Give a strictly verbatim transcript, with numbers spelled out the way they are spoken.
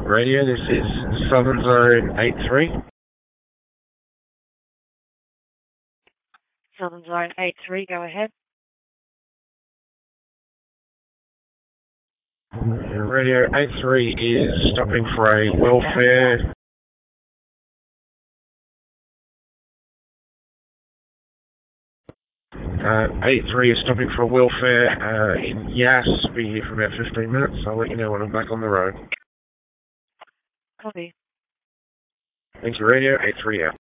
Radio, this is Southern Zone eight three. Southern Zone eight three, go ahead. Radio eight three is stopping for a welfare. Uh, eight three is stopping for a welfare uh, in Yass. Be here for about fifteen minutes. I'll let you know when I'm back on the road. Copy. Thank you, Radio eight three out.